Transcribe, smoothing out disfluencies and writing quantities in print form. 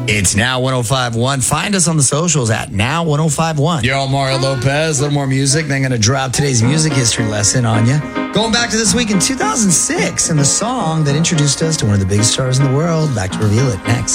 It's Now 105.1. Find us on the socials at Now 105.1. Yo, Mario Lopez. A little more music. Then going to drop today's music history lesson on you. Going back to this week in 2006 and the song that introduced us to one of the biggest stars in the world. Back to reveal it next.